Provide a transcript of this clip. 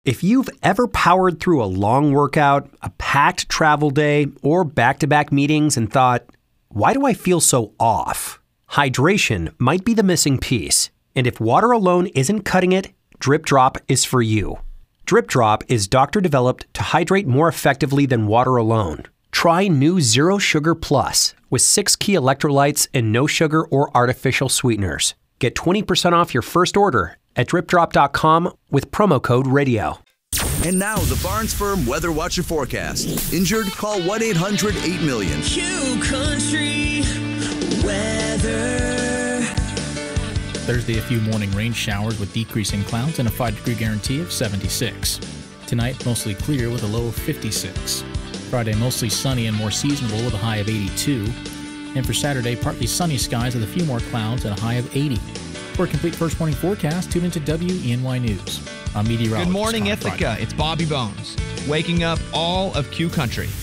If you've ever powered through a long workout, a packed travel day, or back-to-back meetings and thought, why do I feel so off? Hydration might be the missing piece. And if water alone isn't cutting it, Drip Drop is for you. Drip Drop is doctor-developed to hydrate more effectively than water alone. Try new Zero Sugar Plus with 6 key electrolytes and no sugar or artificial sweeteners. Get 20% off your first order at dripdrop.com with promo code RADIO. And now the Barnes Firm Weather Watcher forecast. Injured? Call 1-800-8-million. Q Country Weather. Thursday, a few morning rain showers with decreasing clouds and a 5-degree guarantee of 76. Tonight, mostly clear with a low of 56. Friday, mostly sunny and more seasonable with a high of 82. And for Saturday, partly sunny skies with a few more clouds and a high of 80. For a complete first morning forecast, tune into WENY News. I'm meteorologist Good morning, Connor Ithaca. Friday. It's Bobby Bones, waking up all of Q Country.